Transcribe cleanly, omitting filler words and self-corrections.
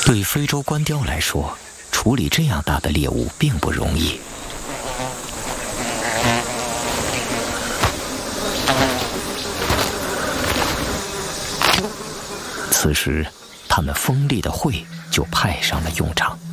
对非洲观雕来说，处理这样大的猎物并不容易。此时，他们锋利的喙就派上了用场。